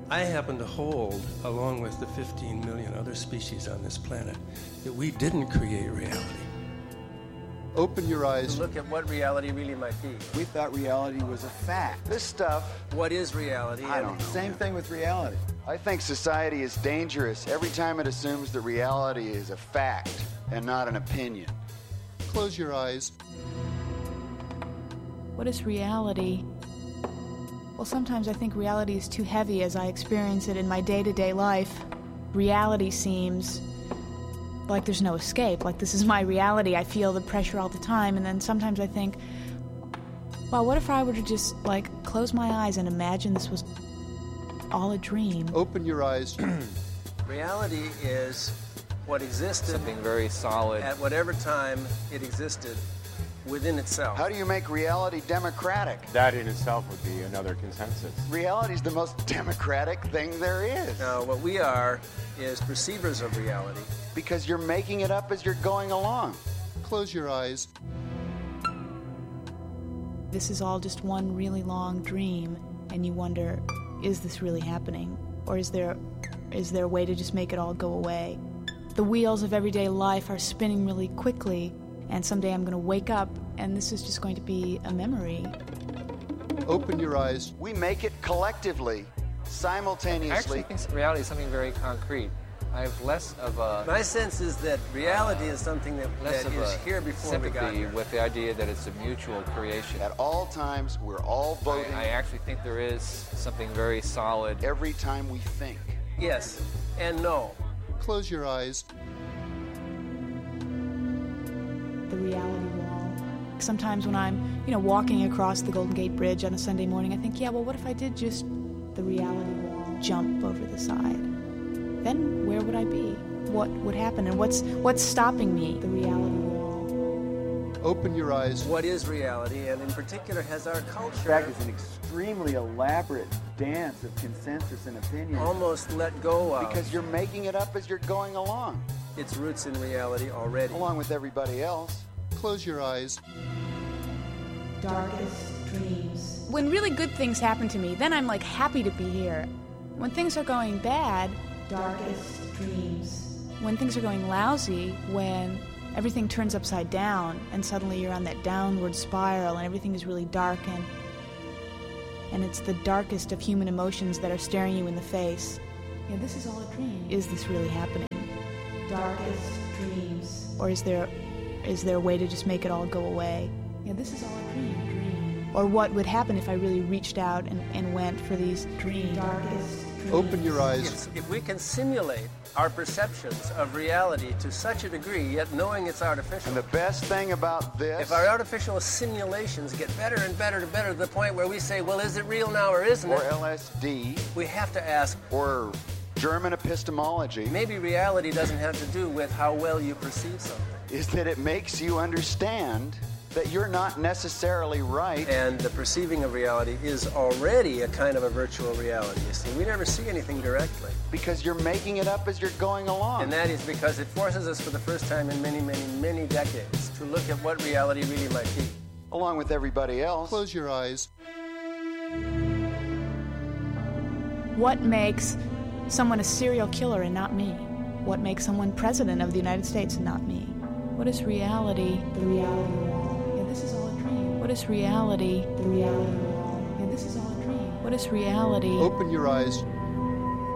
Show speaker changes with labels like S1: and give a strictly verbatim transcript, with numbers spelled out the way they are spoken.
S1: I happen to hold, along with the fifteen million other species on this planet, that we didn't create reality.
S2: Open your eyes.
S1: To look at what reality really might be.
S3: We thought reality was a fact.
S4: This stuff...
S1: What is reality?
S4: I don't know.
S3: Same thing with reality.
S4: I think society is dangerous every time it assumes that reality is a fact and not an opinion.
S2: Close your eyes.
S5: What is reality? Well, sometimes I think reality is too heavy as I experience it in my day-to-day life. Reality seems like there's no escape, like this is my reality. I feel the pressure all the time, and then sometimes I think, well, what if I were to just, like, close my eyes and imagine this was all a dream?
S2: Open your eyes.
S1: Reality is what existed...
S6: Something very solid.
S1: ...at whatever time it existed within itself.
S4: How do you make reality democratic?
S7: That in itself would be another consensus.
S4: Reality is the most democratic thing there is.
S1: Now, what we are is perceivers of reality.
S4: Because you're making it up as you're going along.
S2: Close your eyes.
S5: This is all just one really long dream, and you wonder, is this really happening? Or is there, is there a way to just make it all go away? The wheels of everyday life are spinning really quickly, and someday I'm going to wake up, and this is just going to be a memory.
S2: Open your eyes.
S4: We make it collectively, simultaneously.
S6: I actually think reality is something very concrete. I have less of a...
S1: My sense is that reality is something that,
S6: less
S1: that
S6: of
S1: is
S6: a
S1: here before we got here.
S6: with the idea that it's a mutual creation.
S4: At all times, we're all voting.
S6: I, I actually think there is something very solid.
S4: Every time we think.
S1: Yes, and no.
S2: Close your eyes.
S5: The reality wall. Sometimes when I'm, you know, walking across the Golden Gate Bridge on a Sunday morning, I think, yeah, well, what if I did just the reality wall jump over the side? Then where would I be? What would happen? And what's what's stopping me? The reality wall.
S2: Open your eyes.
S1: What is reality, and in particular, has our culture...
S3: In fact, it's an extremely elaborate dance of consensus and opinion.
S1: Almost let go of.
S4: Because you're making it up as you're going along.
S1: Its roots in reality already.
S4: Along with everybody else.
S2: Close your eyes.
S5: Darkest dreams. When really good things happen to me, then I'm like happy to be here. When things are going bad... Darkest dreams. When things are going lousy, when everything turns upside down and suddenly you're on that downward spiral and everything is really dark and and it's the darkest of human emotions that are staring you in the face. Yeah, this is all a dream. Is this really happening? Darkest dreams. Or is there is there a way to just make it all go away? Yeah, this is all a dream. dream. Or what would happen if I really reached out and, and went for these dreams? Darkest
S2: Open your eyes.
S1: If, if we can simulate our perceptions of reality to such a degree, yet knowing it's artificial.
S4: And the best thing about this...
S1: If our artificial simulations get better and better and better to the point where we say, well, is it real now or isn't
S4: or
S1: it?
S4: Or L S D.
S1: We have to ask...
S4: Or German epistemology.
S1: Maybe reality doesn't have to do with how well you perceive something.
S4: Is that it makes you understand... that you're not necessarily right.
S1: And the perceiving of reality is already a kind of a virtual reality. You see, we never see anything directly.
S4: Because you're making it up as you're going along.
S1: And that is because it forces us for the first time in many, many, many decades to look at what reality really might be.
S4: Along with everybody else.
S2: Close your eyes.
S5: What makes someone a serial killer and not me? What makes someone president of the United States and not me? What is reality? The reality wall. This is all a dream. What is reality? The reality wall. Yeah, this is all a dream. What is reality?
S2: Open your eyes.